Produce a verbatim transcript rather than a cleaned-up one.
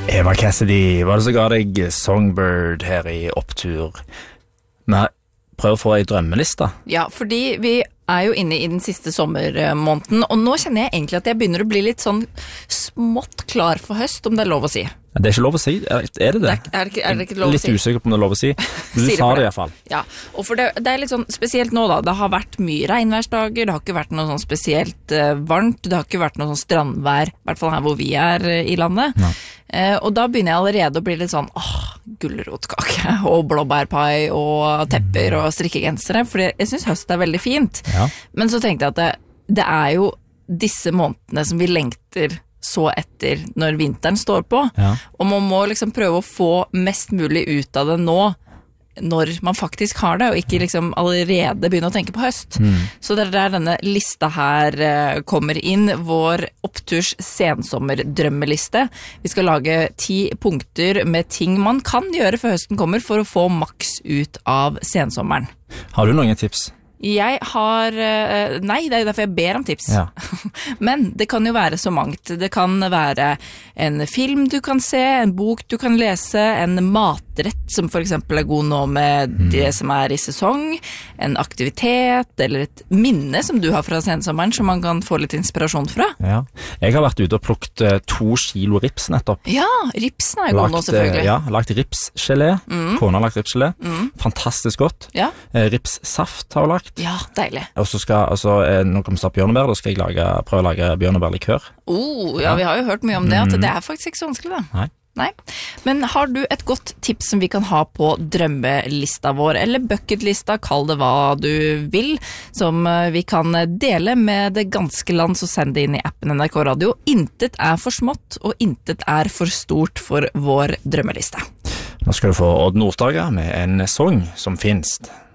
Eva Cassidy, hva er det som ga deg Songbird her i opptur? Vi prøver å få en drømmeliste. Ja, fordi vi er jo inne i den siste sommermåneden, og nå kjenner jeg egentlig at jeg begynner å bli litt sånn smått klar for høst, om det er lov å si. Det er ikke lov å si, er det det? Det er, er, det ikke, er det ikke lov å litt si? Litt usikker på om det er lov å si. Du Sier sa det det. i hvert fall. Ja, og for det, det er litt sånn spesielt nå da, det har vært mye regnværsdager, det har ikke vært noe sånn spesielt uh, varmt, det har ikke vært noe sånn strandvær, i hvert fall her hvor vi er uh, i landet. Uh, og da begynner jeg allerede å bli litt sånn, åh, gulrotkake og blåbærpai og tepper og strikkegensere, for jeg synes høst er veldig fint. Ja. Men så tenkte jeg at det, det er jo disse månedene som vi lengter så etter når vinteren står på, ja. Og man må liksom prøve å få mest mulig ut av det nå, når man faktisk har det, og ikke liksom allerede begynne å tenke på høst. Mm. Så det er der denne lista her uh, kommer inn, vår oppturs sensommerdrømmeliste. Vi skal lage ti punkter med ting man kan gjøre før høsten kommer, for å få maks ut av sensommeren. Har du noen tips? Jeg har, nei, det er jo derfor jeg ber om tips. Ja. Men det kan jo være så mangt. Det kan være en film du kan se, en bok du kan lese, en matrett som for eksempel er god nå med mm. det som er i sesong, en aktivitet, eller et minne som du har fra sensommeren som man kan få litt inspirasjon fra. Ja. Jeg har vært ute og plukket uh, to kilo rips nettopp. Ja, ripsen er jo god nå selvfølgelig. Ja, lagt ripsgelé. Mm. Kona har lagt ripsgelé. Mm. Fantastisk godt. Ja. Uh, ripssaft har hun lagt. Ja, deilig. Og så skal, altså, når det kommer til bjørnebær, da skal jeg lage, prøve å lage bjørnebærlikør. Oh, ja, vi har jo hørt mye om det, at det er faktisk ikke så vanskelig da. Nei. Nei. Men har du et godt tips som vi kan ha på drømmelista vår, eller bucketlista, kall det hva du vil, som vi kan dele med det ganske land, så send det inn i appen N R K Radio. Intet er for smått, og intet er for stort for vår drømmeliste. Nå skal du få Odd Nordstoga med en sang som finnes.